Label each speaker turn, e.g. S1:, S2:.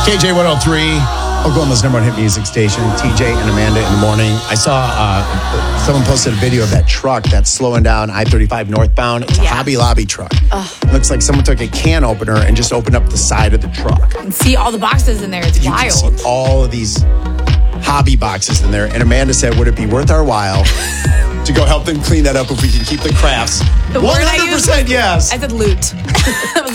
S1: KJ 103, Oklahoma's number one hit music station. TJ and Amanda in the morning. I saw someone posted a video of that truck that's slowing down I-35 northbound. It's a Hobby Lobby truck. It looks like someone took a can opener and just opened up the side of the truck.
S2: You can see all the boxes in there. It's
S1: You
S2: wild.
S1: can see all of these hobby boxes in there. And Amanda said, would it be worth our while to go help them clean that up if we can keep the crafts?
S2: The word I used
S1: 100% yes.
S2: I said loot. That was